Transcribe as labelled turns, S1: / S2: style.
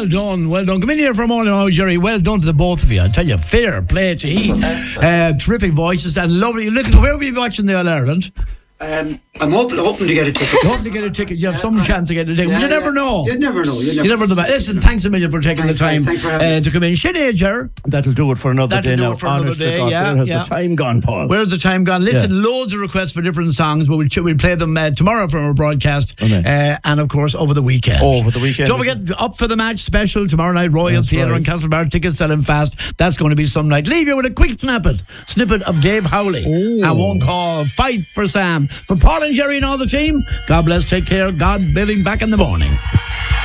S1: Well done. Come in here for a moment now, Jerry. Well done to the both of you. I tell you, fair play to you. Terrific voices and lovely. Look, where were you watching the All-Ireland?
S2: I'm hoping to get a ticket.
S1: Hoping to get a ticket. You have some chance of getting a ticket.
S2: Yeah,
S1: you never know.
S2: You never know.
S1: You never know. Listen, thanks a million for taking the time
S2: Thanks for having us.
S1: to come in. Sinead, Ger.
S3: That'll do it for another day now.
S1: Honest to God,
S3: where has the time gone, Paul?
S1: Where's the time gone? Listen, loads of requests for different songs, but we'll play them tomorrow from our broadcast. And of course, over the weekend. Don't forget, Up for the Match special tomorrow night, Royal Theatre in Castlebar. Tickets selling fast. That's going to be some night. Leave you with a quick snippet of Dave Howley. And one call, Fight for Sam. For Paul and Jerry and all the team, God bless, take care. God willing, back in the morning.